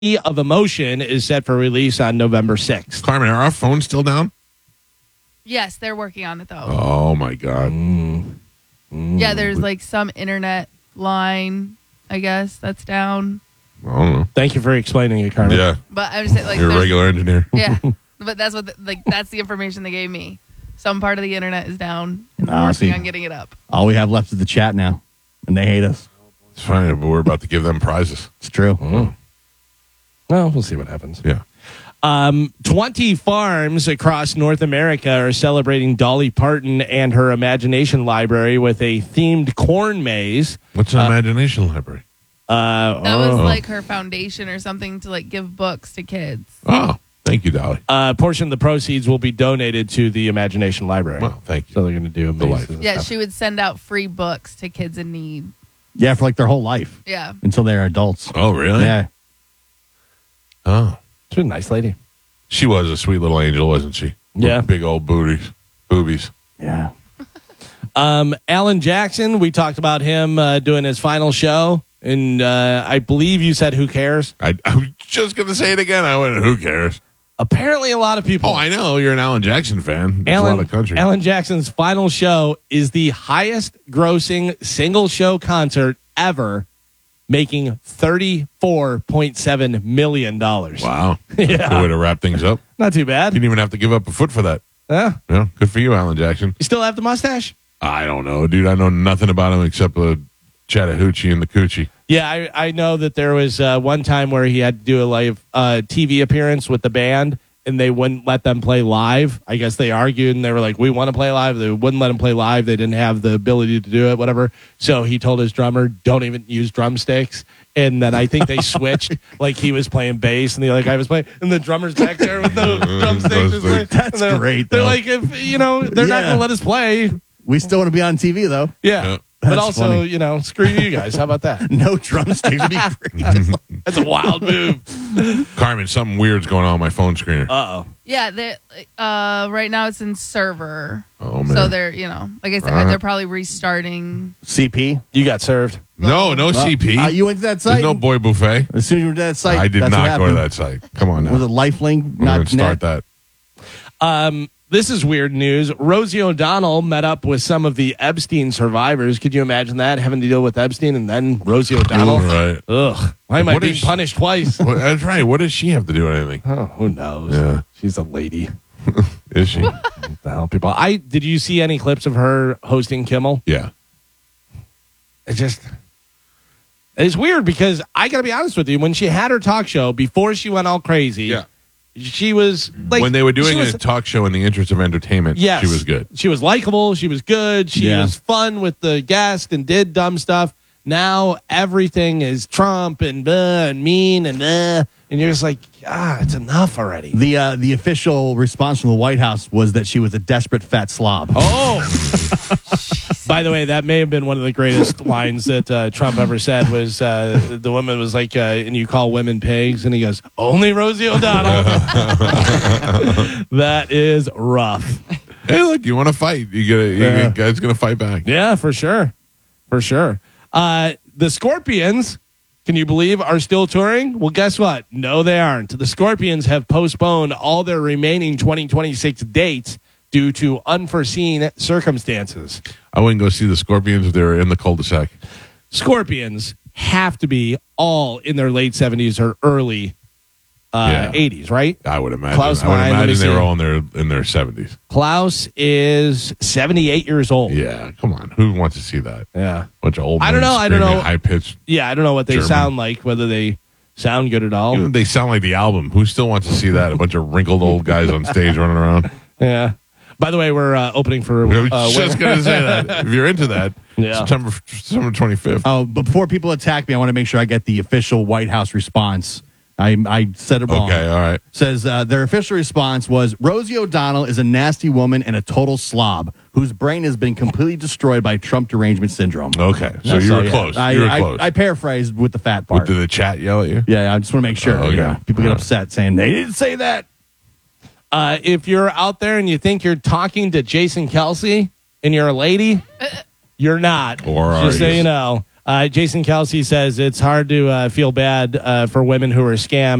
of Emotion is set for release on November 6th. Carmen, are our phones still down? Yes, they're working on it though. Oh my God. Yeah, there's like some internet line, I guess, that's down. I don't know. Thank you for explaining it, Carmen. Yeah. But I'm just saying, like, You're a there's- regular engineer. Yeah, but that's what that's the information they gave me. Some part of the internet is down, and we're Oh, working see. on getting it up. All we have left is the chat now, and they hate us. It's fine, but we're about to give them prizes. It's true. Well, we'll see what happens. Yeah. 20 farms across North America are celebrating Dolly Parton and her Imagination Library with a themed corn maze. What's an imagination library? That was like her foundation or something to like give books to kids. Oh, thank you, Dolly. A portion of the proceeds will be donated to the Imagination Library. Well, thank you. So they're going to do mazes and Yeah, stuff. she would send out free books to kids in need. Yeah, for like their whole life Yeah. until they're adults. Oh, really? Yeah. Oh. She's a nice lady. She was a sweet little angel, wasn't she? Yeah. With big old boobies. Yeah. Alan Jackson, we talked about him doing his final show. And I believe you said, who cares? I was just going to say it again. I went, who cares? Apparently a lot of people. Oh, I know. You're an Alan Jackson fan. There's a lot of country. Alan Jackson's final show is the highest grossing single show concert ever, making $34.7 million. Wow. Yeah. Good way to wrap things up. Not too bad. You didn't even have to give up a foot for that. Yeah. Yeah. Good for you, Alan Jackson. You still have the mustache? I don't know, dude. I know nothing about him except the Chattahoochee and the Coochie. Yeah, I know that there was one time where he had to do a live TV appearance with the band, and they wouldn't let them play live. I guess they argued, and they were like, we want to play live. They wouldn't let him play live. They didn't have the ability to do it, whatever. So he told his drummer, don't even use drumsticks. And then I think they switched, like he was playing bass, and the other guy was playing, and the drummer's back there with the drumsticks. just playing. That's And they're- great, They're though. like, if they're not going to let us play. We still want to be on TV, though. Yeah. Yeah. But That's also, funny. screw you guys. How about that? No drumsticks would be great. That's a wild move. Carmen, something weird's going on my phone screener. Uh-oh. Yeah, right now it's in server. Oh, man. So they're, like I said, All right. they're probably restarting. CP. You got served. No CP. You went to that site. There's no boy buffet. As soon as you went to that site, I did that's what not go to happened. that site. Come on now. Was it LifeLink? We're going Not to start net? that. This is weird news. Rosie O'Donnell met up with some of the Epstein survivors. Could you imagine that, having to deal with Epstein and then Rosie O'Donnell? Right. Ugh. Why am I What being is- punished twice? Well, that's right. What does she have to do with anything? Oh, who knows? Yeah. She's a lady. Is she? What the hell, people? Did you see any clips of her hosting Kimmel? Yeah. It's weird because I got to be honest with you. When she had her talk show, before she went all crazy, Yeah. she was like, When they were doing she was- a talk show in the interest of entertainment, Yes. she was good. She was likable. She was good. She Yeah. was fun with the guest and did dumb stuff. Now everything is Trump and mean and you're just like, it's enough already. The official response from the White House was that she was a desperate fat slob. Oh, by the way, that may have been one of the greatest lines that Trump ever said. Was the woman was like, and you call women pigs, and he goes, only Rosie O'Donnell. That is rough. Hey, look, you want to fight? You guys going to fight back? Yeah, for sure. For sure. The Scorpions, can you believe, are still touring? Well, guess what? No, they aren't. The Scorpions have postponed all their remaining 2026 dates due to unforeseen circumstances. I wouldn't go see the Scorpions if they were in the cul-de-sac. Scorpions have to be all in their late 70s or early 80s, right? I would imagine. Klaus I would Meine, let me imagine they were see. all in their 70s. Klaus is 78 years old. Yeah, come on. Who wants to see that? Yeah. Bunch of old I don't men know, I don't screaming know. high-pitched. Yeah, I don't know what they German. sound like, whether they sound good at all. They sound like the album. Who still wants to see that? A bunch of wrinkled old guys on stage running around. Yeah. By the way, we're opening for. I was just going to say that. If you're into that, Yeah. September 25th. Oh, but before people attack me, I want to make sure I get the official White House response. I said it wrong. Okay, all right. Says their official response was Rosie O'Donnell is a nasty woman and a total slob whose brain has been completely destroyed by Trump derangement syndrome. Okay, so you were close. You were close. I paraphrased with the fat part. Did the chat yell at you? Yeah, I just want to make sure. Oh, okay. People get All right. upset saying they didn't say that. If you're out there and you think you're talking to Jason Kelsey and you're a lady, you're not. Or are just so you? you know. Jason Kelsey says it's hard to feel bad for women who are scammed.